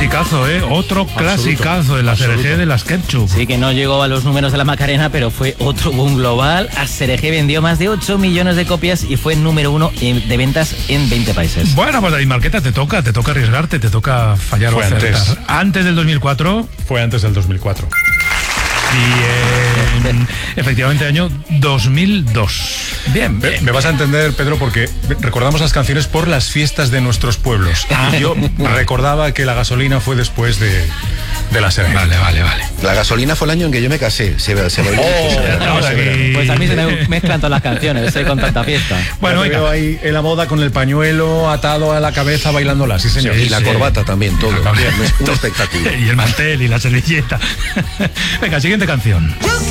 clasicazo, otro clasicazo de la Cereje de las Ketchup. Sí, que no llegó a los números de la Macarena, pero fue otro boom global. A Cereje vendió más de 8 millones de copias y fue número 1 de ventas en 20 países. Bueno, pues David Marqueta, te toca arriesgarte, te toca fallar o acertar. ¿Antes del 2004? Fue antes del 2004. Bien, efectivamente, año 2002. Bien. Me vas a entender, Pedro, porque recordamos las canciones por las fiestas de nuestros pueblos. Yo recordaba que la gasolina fue después de la Cereje. Vale. La gasolina fue el año en que yo me casé. Se bailó. Pues a mí se me mezclan todas las canciones, con tanta fiesta. Bueno, veo ahí en la boda con el pañuelo atado a la cabeza bailándola, sí señor. Y la corbata también, todo. También. Un espectáculo. Y el mantel y la servilleta. Venga, siguiente canción.